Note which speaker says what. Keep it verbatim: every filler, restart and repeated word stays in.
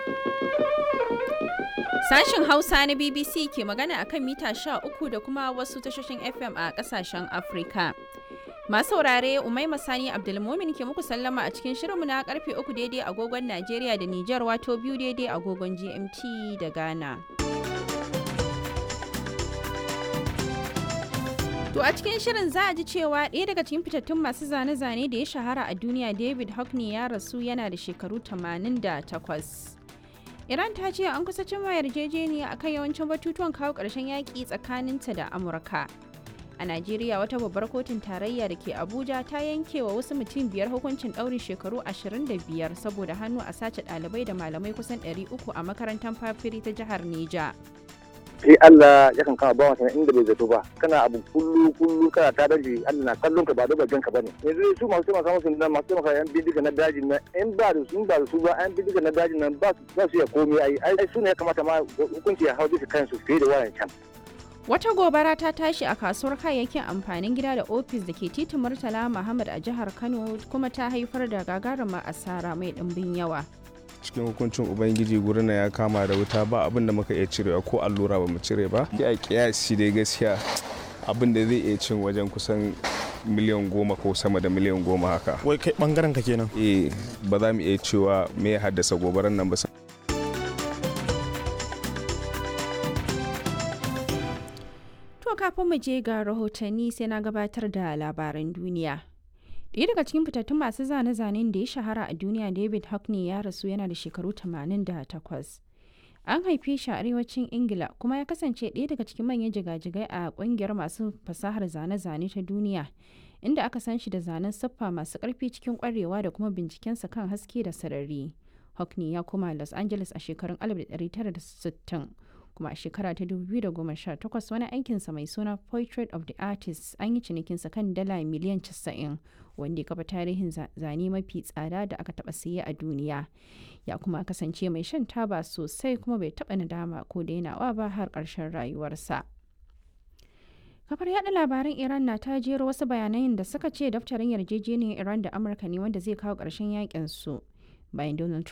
Speaker 1: Sashen Hausa na B B C ke magana akan mita sha uku da kuma wasu tashoshin F M a kasashen Afrika. Masu saurare Umaima Sani Abdulmumin ke muku sallama a cikin shirinmu na karfe uku daidai agogon Najeriya da Nijar wato biyu daidai agogon G M T da Ghana. To a cikin shirin za a ji cewa ɗaya daga cikin fitattun masu zane-zane da ya shahara a duniya David Hockney ya rasu yana da shekaru tamanin da takwas. Iran ta ce an kusa cimma yarjejeniya akan yawancin batutuwan kawo ƙarshen yaƙi tsakaninta da Amurka. A Najeriya wata babbar kotun tarayya da ke Abuja ta yanke wa wasu mutum biyar hukuncin ɗaurin shekaru ashirin da biyar saboda hannu a sace ɗalibai da malamai kusan ɗari uku a makarantar Fafiri ta jihar Neja.
Speaker 2: Sai Allah ya kan kama bawan sana inda bai zato ba, kana abu kullu kullu kana ta daji Allah na kallon ka ba da bajan ka bane. Yanzu su masu taimaka musu nan masu taimaka yan bidiga na dajin nan in ba da su ba da su ba yan bidiga na dajin nan ba su ba su ya komai ai ai su ne ya kamata ma hukunci ya hau bisa kansu fiye da wayan can.
Speaker 1: Wata gobara ta tashi a kasuwar kayayyakin amfanin gida da ofis da ke titin Murtala Muhammad a jihar Kano kuma ta haifar da gagarumar asara mai ɗimbin yawa.
Speaker 3: Cikin hukuncin ubangiji gurin ya kama da wuta ba abin da muka iya cirewa ko allura ba mu cire ba. Ya kiyasi dai gaskiya abin da zai iya cin wajen kusan miliyan goma ko sama da miliyan goma haka.
Speaker 4: Wai kai bangaren ka kenan?
Speaker 3: Eh ba za mu iya cewa me ya haddasa gobarar nan ba.
Speaker 1: Kafin mu je ga rahotanni sai na gabatar da labaran duniya. Ɗaya daga cikin fitattun masu zane-zanen da ya shahara a duniya David Hockney ya rasu yana da shekaru tamanin da takwas. An haife shi a arewacin Ingila kuma ya kasance ɗaya daga cikin manyan jigajigai a ƙungiyar masu fasahar zane-zane ta duniya, inda aka san shi da zanen siffa masu ƙarfi cikin ƙwarewa da kuma bincikensa kan haske da sarari. Hockney ya koma Los Angeles a shekarun alif tara sittin. Kuma a shekara ta dubu biyu da goma sha takwas wani aikinsa mai suna Portrait of the Artist an yi cinikinsa kan dala miliyan casa'in, wanda ya kafa tarihin zane mafi tsada da aka taba siye a duniya. Ya kuma kasance mai shan taba sosai kuma bai taba nadama ko dainawa ba har ƙarshen rayuwarsa. Kafar yada labaran Iran na ta jero wasu bayanan da suka ce daftarin yarjejeniyar Iran da Amurka ne wanda zai kawo ƙarshen yakin su. Bayan Donald